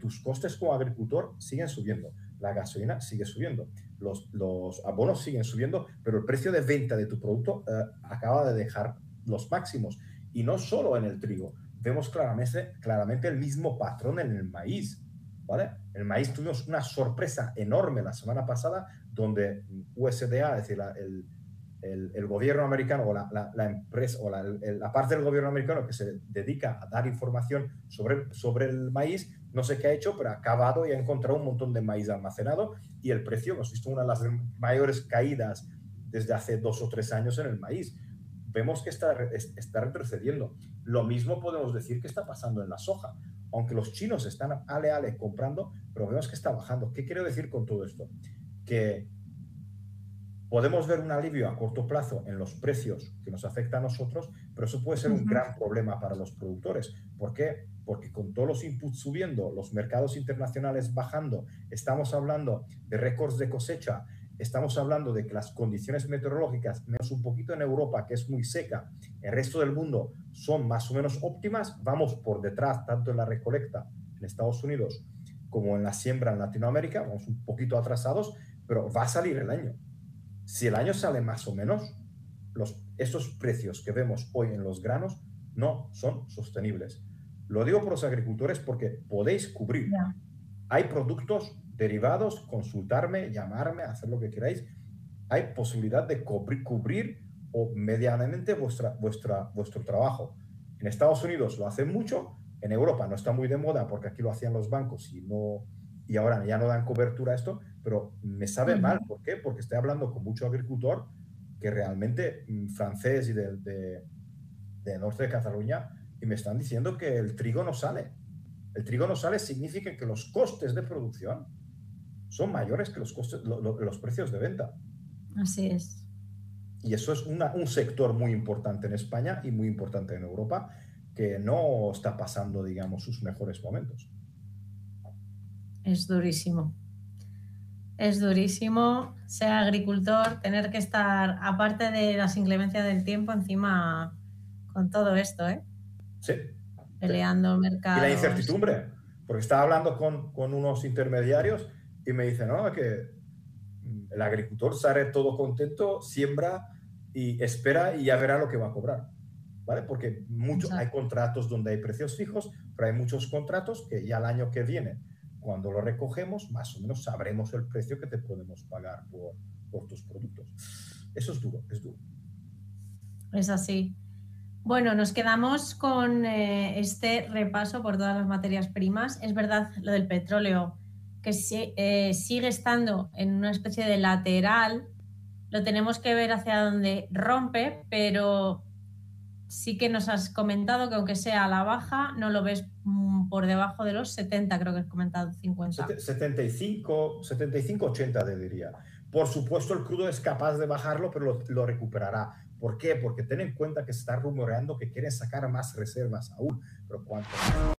tus costes como agricultor siguen subiendo, la gasolina sigue subiendo, los abonos siguen subiendo, pero el precio de venta de tu producto acaba de dejar los máximos. Y no solo en el trigo, vemos claramente el mismo patrón en el maíz, ¿vale? El maíz tuvimos una sorpresa enorme la semana pasada donde USDA, es decir, el gobierno americano o la empresa o la parte del gobierno americano que se dedica a dar información sobre el maíz, no sé qué ha hecho, pero ha acabado y ha encontrado un montón de maíz almacenado y el precio, hemos visto una de las mayores caídas desde hace 2 o 3 años en el maíz. Vemos que está retrocediendo. Lo mismo podemos decir que está pasando en la soja. Aunque los chinos están ale comprando, pero vemos que está bajando. ¿Qué quiero decir con todo esto? Que podemos ver un alivio a corto plazo en los precios que nos afecta a nosotros, pero eso puede ser un gran problema para los productores. ¿Por qué? Porque con todos los inputs subiendo, los mercados internacionales bajando, estamos hablando de récords de cosecha, estamos hablando de que las condiciones meteorológicas, menos un poquito en Europa, que es muy seca, el resto del mundo son más o menos óptimas, vamos por detrás tanto en la recolecta en Estados Unidos como en la siembra en Latinoamérica, vamos un poquito atrasados, pero va a salir el año. Si el año sale más o menos, esos precios que vemos hoy en los granos no son sostenibles. Lo digo por los agricultores porque podéis cubrir. Ya. Hay productos derivados, consultarme, llamarme, hacer lo que queráis. Hay posibilidad de cubrir o medianamente vuestro trabajo. En Estados Unidos lo hacen mucho, en Europa no está muy de moda porque aquí lo hacían los bancos y ahora ya no dan cobertura a esto, pero me sabe mal. ¿Por qué? Porque estoy hablando con mucho agricultor que realmente francés y de norte de Cataluña y me están diciendo que el trigo no sale. El trigo no sale significa que los costes de producción son mayores que los precios de venta. Así es. Y eso es un sector muy importante en España y muy importante en Europa que no está pasando, digamos, sus mejores momentos. Es durísimo. Es durísimo ser agricultor, tener que estar, aparte de las inclemencias del tiempo, encima con todo esto, ¿eh? Sí. Peleando mercados. Y la incertidumbre, porque estaba hablando con unos intermediarios y me dicen, no, que el agricultor sale todo contento, siembra y espera y ya verá lo que va a cobrar, ¿vale? Porque hay contratos donde hay precios fijos, pero hay muchos contratos que ya el año que viene, cuando lo recogemos, más o menos sabremos el precio que te podemos pagar por tus productos. Eso es duro, es duro. Es así. Bueno, nos quedamos con este repaso por todas las materias primas. Es verdad lo del petróleo, que sigue estando en una especie de lateral. Lo tenemos que ver hacia dónde rompe, pero sí que nos has comentado que aunque sea a la baja, no lo ves por debajo de los 70, creo que has comentado 50. 75, 80 te diría. Por supuesto, el crudo es capaz de bajarlo, pero lo recuperará. ¿Por qué? Porque ten en cuenta que se está rumoreando que quieren sacar más reservas aún. Pero cuanto más